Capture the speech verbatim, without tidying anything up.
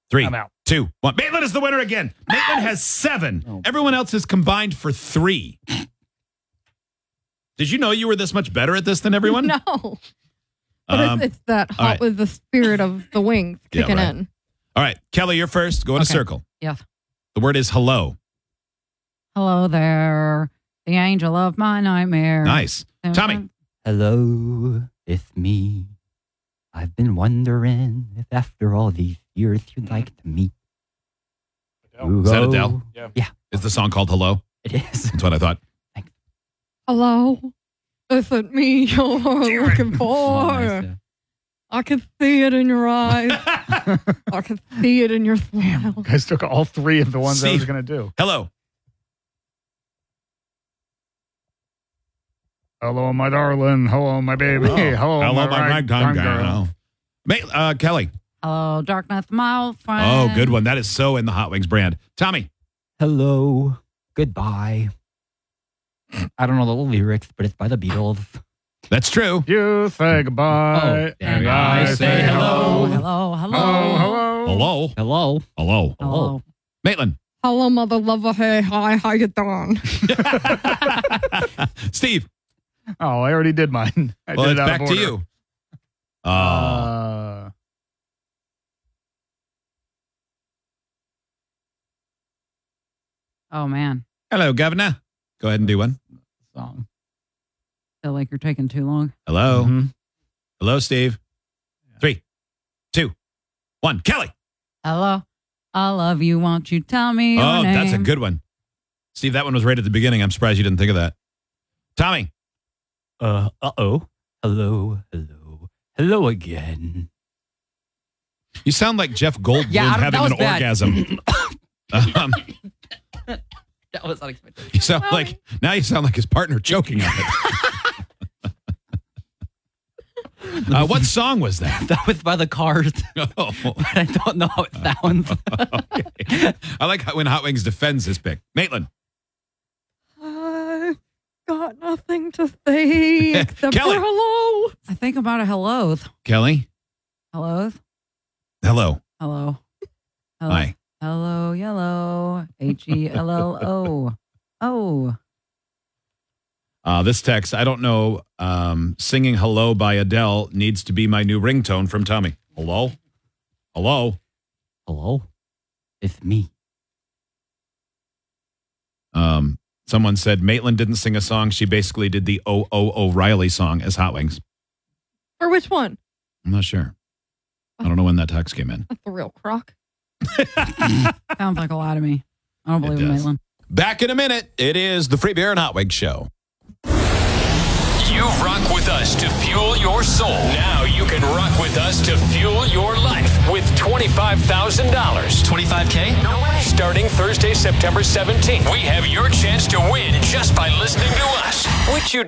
Three, I'm out. two, one. Maitland is the winner again. Maitland has seven. Oh. Everyone else is combined for three. Did you know you were this much better at this than everyone? No. But Um, it's, it's that hot right. with the spirit of the wings Yeah, kicking right. in. All right, Kelly, you're first. Go in a Okay. circle. Yeah. The word is hello. Hello there, the angel of my nightmare. Nice. Tommy. Hello, it's me. I've been wondering if after all these years you'd like to meet. Adele. Is that Adele? Yeah. Yeah, Is the song called Hello? it is. That's what I thought. Hello? Isn't me you're looking Oh, for? nice, yeah. I can see it in your eyes. I can see it in your smile. You guys took all three of the ones I was Steve. going to do. Hello. Hello, my darling. Hello, my baby. Hello, Hello, my, my ragtime ragtime girl. Ma- uh, Kelly. Hello, darkness, my old friend. Oh, good one. That is so in the Hot Wings brand. Tommy. Hello, goodbye. I don't know the lyrics, but it's by the Beatles. That's true. You say goodbye, Oh, and yeah. I, I say say hello. Hello, hello. Hello, hello. Hello. Hello. Hello. Hello. Maitland. Hello, mother lover. Hey, hi, how you doing? Steve. Oh, I already did mine. I Well, did it's it out back of to order. you. Oh. Uh, Oh, man. Hello, Governor. Go ahead and do one. song. Feel like you're taking too long. Hello. Mhm. Hello, Steve. Three, two, one. Kelly. Hello. I love you. Won't you tell me your Oh, name? that's a good one. Steve, that one was right at the beginning. I'm surprised you didn't think of that. Tommy. Uh, uh-oh. Hello, hello. Hello again. You sound like Jeff Goldblum Yeah, I don't- having that was an bad. orgasm. um, That was unexpected. you sound like now you sound like his partner choking on it. uh, what song was that? That was by the Cars. Oh, But I don't know how it sounds. okay. I like how, when Hot Wings defends his pick. Maitland. I got nothing to say except Kelly. for hello. I think about a hello. Kelly. Hello. Hello. Hello. Hello. Hi. Hello, yellow. H E L L O. Oh. Uh, this text, I don't know. Um, singing Hello by Adele needs to be my new ringtone from Tommy. Hello? Hello? Hello? It's me. Um, someone said Maitland didn't sing a song. She basically did the O O O'Reilly song as Hot Wings. For which one? I'm not sure. I don't know when that text came in. That's the real crock. Sounds like a lie to me. I don't It believe in does. Maitland. Back in a minute. It is the Free Beer and Hot Wings Show. You rock with us to fuel your soul. Now you can rock with us to fuel your life with twenty-five thousand dollars. twenty-five K? No way. Starting Thursday, September seventeenth, we have your chance to win just by listening to us. Which you